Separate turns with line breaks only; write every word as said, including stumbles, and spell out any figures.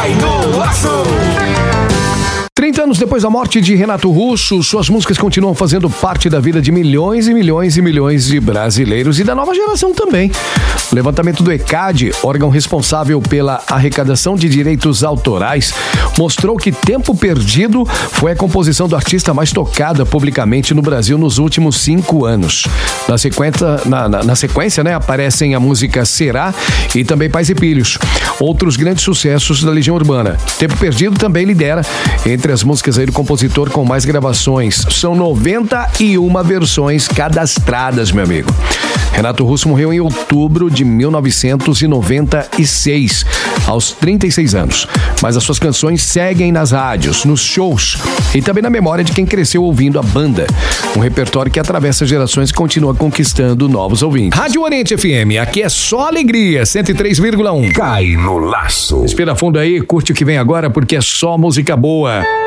Cai no Laço.
trinta anos depois da morte de Renato Russo, suas músicas continuam fazendo parte da vida de milhões e milhões e milhões de brasileiros e da nova geração também. O levantamento do ECAD, órgão responsável pela arrecadação de direitos autorais, mostrou que Tempo Perdido foi a composição do artista mais tocada publicamente no Brasil nos últimos cinco anos. Na sequência, na, na, na sequência né, aparecem a música Será e também Pais e Filhos. Outros grandes sucessos da Legião Urbana. Tempo Perdido também lidera entre as músicas aí do compositor com mais gravações. São noventa e uma versões cadastradas, meu amigo. Renato Russo morreu em outubro de mil novecentos e noventa e seis, aos trinta e seis anos. Mas as suas canções seguem nas rádios, nos shows e também na memória de quem cresceu ouvindo a banda. Um repertório que atravessa gerações e continua conquistando novos ouvintes. Rádio Oriente F M, aqui é só alegria, cento e três vírgula um.
Cai no Laço.
Respira fundo aí, curte o que vem agora porque é só música boa.